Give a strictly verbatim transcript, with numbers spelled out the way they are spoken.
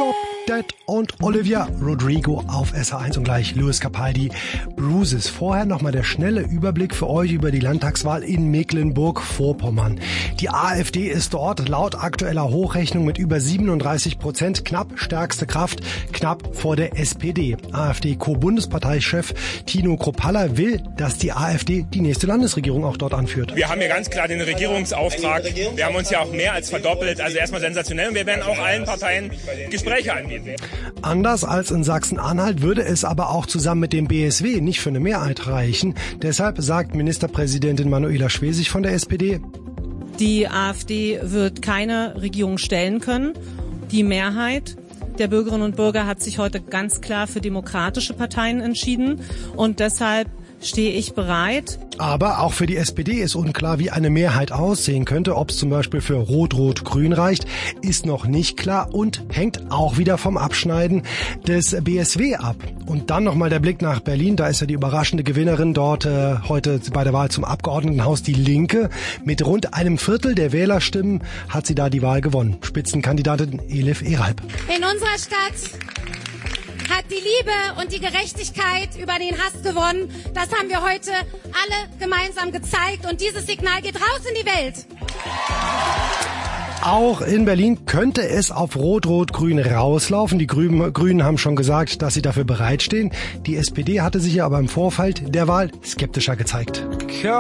Drop Dead und Olivia Rodrigo auf S H eins und gleich Louis Capaldi, Bruises. Vorher nochmal der schnelle Überblick für euch über die Landtagswahl in Mecklenburg-Vorpommern. Die AfD ist dort laut aktueller Hochrechnung mit über siebenunddreißig Prozent knapp stärkste Kraft, knapp vor der S P D. AfD-Co-Bundesparteichef Tino Kruppalla will, dass die AfD die nächste Landesregierung auch dort anführt. Wir haben ja ganz klar den Regierungsauftrag. Wir haben uns ja auch mehr als verdoppelt. Also erstmal sensationell. Und wir werden auch allen Parteien Gespräche anbieten. Anders als in Sachsen-Anhalt würde es aber auch zusammen mit dem B S W nicht für eine Mehrheit reichen. Deshalb sagt Ministerpräsidentin Manuela Schwesig von der S P D: Die AfD wird keine Regierung stellen können. Die Mehrheit der Bürgerinnen und Bürger hat sich heute ganz klar für demokratische Parteien entschieden. Und deshalb stehe ich bereit. Aber auch für die S P D ist unklar, wie eine Mehrheit aussehen könnte. Ob es zum Beispiel für Rot-Rot-Grün reicht, ist noch nicht klar und hängt auch wieder vom Abschneiden des B S W ab. Und dann nochmal der Blick nach Berlin. Da ist ja die überraschende Gewinnerin dort äh, heute bei der Wahl zum Abgeordnetenhaus, die Linke. Mit rund einem Viertel der Wählerstimmen hat sie da die Wahl gewonnen. Spitzenkandidatin Elif Eralp. In unserer Stadt hat die Liebe und die Gerechtigkeit über den Hass gewonnen. Das haben wir heute alle gemeinsam gezeigt und dieses Signal geht raus in die Welt. Auch in Berlin könnte es auf Rot-Rot-Grün rauslaufen. Die Grünen haben schon gesagt, dass sie dafür bereitstehen. Die S P D hatte sich ja aber im Vorfeld der Wahl skeptischer gezeigt.